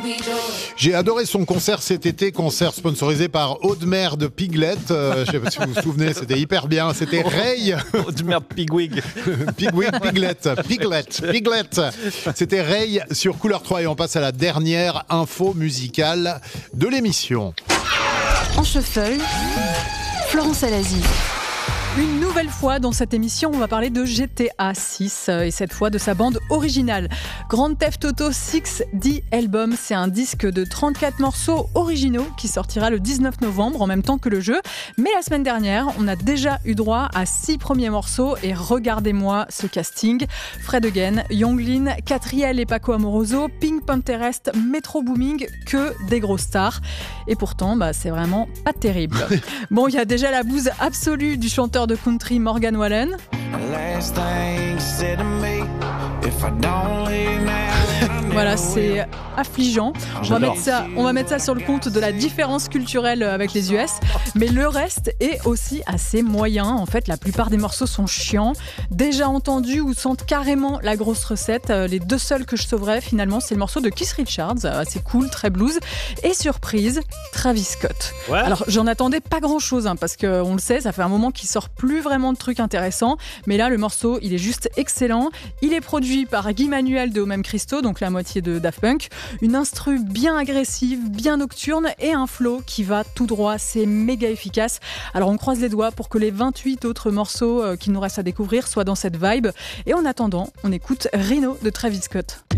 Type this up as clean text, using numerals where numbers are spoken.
J'ai adoré son concert cet été, concert sponsorisé par Audemer de Piglet. Je sais pas si vous vous souvenez, c'était hyper bien. C'était Ray. Audemer Pigwig. Piglet. C'était Ray sur Couleur 3 et on passe à la dernière info musicale de l'émission. En shuffle, Florence Alazi. Une nouvelle fois dans cette émission, on va parler de GTA 6 et cette fois de sa bande originale. Grand Theft Auto 6 The Album, c'est un disque de 34 morceaux originaux qui sortira le 19 novembre en même temps que le jeu. Mais la semaine dernière, on a déjà eu droit à 6 premiers morceaux et regardez-moi ce casting. Fred Again, Younglin, Catriel et Paco Amoroso, Pink Panthérest, Metro Booming, que des grosses stars. Et pourtant, c'est vraiment pas terrible. Bon, il y a déjà la bouse absolue du chanteur de country Morgan Wallen. Voilà, c'est affligeant. On va mettre ça sur le compte de la différence culturelle avec les US. Mais le reste est aussi assez moyen. En fait, la plupart des morceaux sont chiants, déjà entendus ou sentent carrément la grosse recette. Les deux seuls que je sauverais finalement, c'est le morceau de Keith Richards. C'est cool, très blues. Et surprise, Travis Scott. Ouais. Alors, j'en attendais pas grand-chose parce qu'on le sait, ça fait un moment qu'il sort plus vraiment de trucs intéressants. Mais là, le morceau, il est juste excellent. Il est produit par Guy Manuel de Au Même Christo, donc la moitié de Daft Punk. Une instru bien agressive, bien nocturne et un flow qui va tout droit. C'est méga efficace. Alors on croise les doigts pour que les 28 autres morceaux qu'il nous reste à découvrir soient dans cette vibe. Et en attendant, on écoute Rhino de Travis Scott.